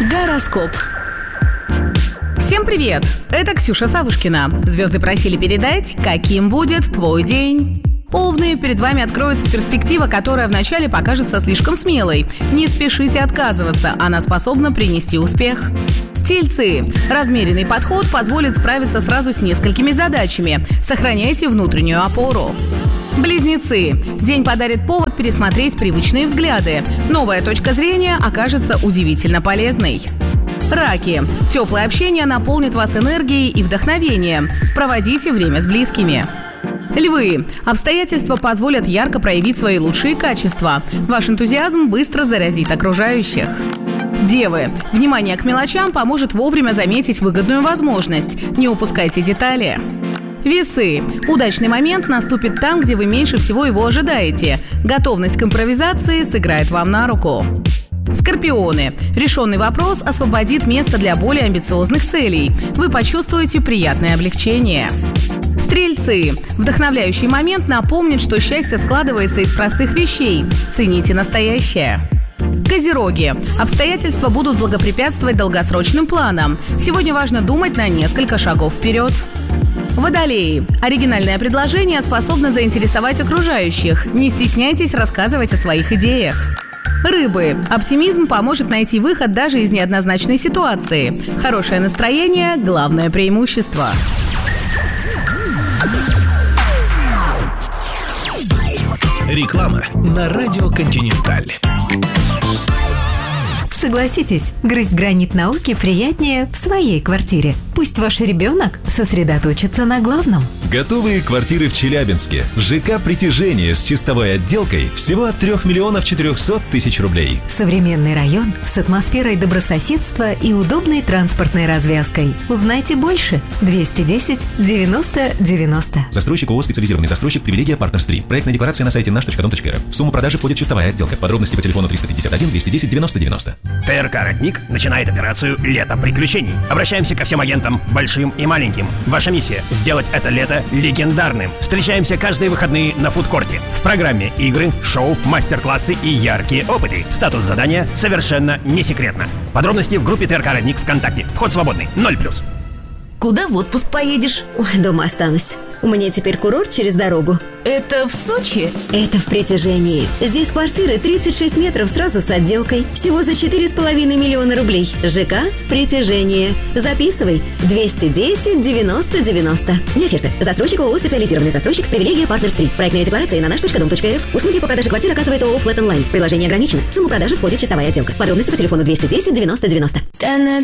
Гороскоп. Всем привет! Это Ксюша Савушкина. Звезды просили передать, каким будет твой день. Овны, перед вами откроется перспектива, которая вначале покажется слишком смелой. Не спешите отказываться, она способна принести успех. Тельцы. Размеренный подход позволит справиться сразу с несколькими задачами. Сохраняйте внутреннюю опору. Близнецы. День подарит повод пересмотреть привычные взгляды. Новая точка зрения окажется удивительно полезной. Раки. Теплое общение наполнит вас энергией и вдохновением. Проводите время с близкими. Львы. Обстоятельства позволят ярко проявить свои лучшие качества. Ваш энтузиазм быстро заразит окружающих. Девы. Внимание к мелочам поможет вовремя заметить выгодную возможность. Не упускайте детали. Весы. Удачный момент наступит там, где вы меньше всего его ожидаете. Готовность к импровизации сыграет вам на руку. Скорпионы. Решенный вопрос освободит место для более амбициозных целей. Вы почувствуете приятное облегчение. Стрельцы. Вдохновляющий момент напомнит, что счастье складывается из простых вещей. Цените настоящее. Козероги. Обстоятельства будут благопрепятствовать долгосрочным планам. Сегодня важно думать на несколько шагов вперед. Водолеи. Оригинальное предложение способно заинтересовать окружающих. Не стесняйтесь рассказывать о своих идеях. Рыбы. Оптимизм поможет найти выход даже из неоднозначной ситуации. Хорошее настроение – главное преимущество. Реклама на радио «Континенталь». Согласитесь, грызть гранит науки приятнее в своей квартире. Пусть ваш ребенок сосредоточится на главном. Готовые квартиры в Челябинске. ЖК «Притяжение» с чистовой отделкой всего от 3 400 000 рублей. Современный район с атмосферой добрососедства и удобной транспортной развязкой. Узнайте больше. 210 90 90. Застройщик ООО «Специализированный застройщик «Привилегия Партнерс 3». Проектная декларация на сайте наш.дом.рф. В сумму продажи входит чистовая отделка. Подробности по телефону 351 210 90 90. ТРК «Родник» начинает операцию «Лето приключений». Обращаемся ко всем агентам, большим и маленьким. Ваша миссия – сделать это лето легендарным. Встречаемся каждые выходные на фудкорте. В программе игры, шоу, мастер-классы и яркие опыты. Статус задания совершенно не секретно. Подробности в группе ТРК «Родник» ВКонтакте. Вход свободный, 0+. Куда в отпуск поедешь? Ой, дома останусь. У меня теперь курорт через дорогу. Это в Сочи? Это в Притяжении. Здесь квартиры 36 метров сразу с отделкой. Всего за 4,5 миллиона рублей. ЖК «Притяжение». Записывай. 210 90 90. Не оферта. Застройщик ООО «Специализированный застройщик». Привилегия Партнерс 3. Проектная декларация на наш.дом.рф. Услуги по продаже квартир оказывает ООО «Флэт Онлайн». Приложение ограничено. В сумму продажи входит чистовая отделка. Подробности по телефону 210 90 90.